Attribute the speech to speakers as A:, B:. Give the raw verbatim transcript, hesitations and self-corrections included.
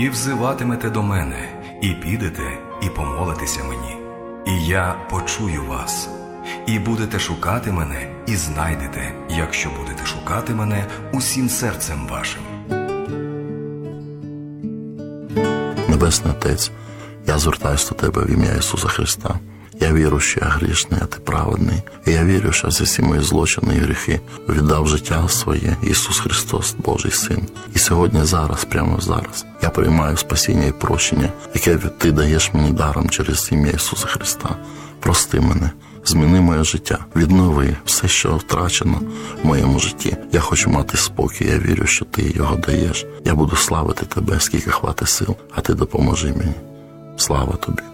A: і взиватимете до мене, і підете, і помолитеся мені. І я почую вас, і будете шукати мене, і знайдете, якщо будете шукати мене усім серцем вашим.
B: Небесний Отець, я звертаюся до Тебе в ім'я Ісуса Христа. Я вірю, що я грішний, а Ти праведний. І я вірю, що за всі мої злочини і гріхи віддав життя своє Ісус Христос, Божий Син. І сьогодні, зараз, прямо зараз, я приймаю спасіння і прощення, яке Ти даєш мені даром через ім'я Ісуса Христа. Прости мене, зміни моє життя, віднови все, що втрачено в моєму житті. Я хочу мати спокій, я вірю, що Ти його даєш. Я буду славити Тебе, скільки хватить сил, а Ти допоможи мені. Слава Тобі.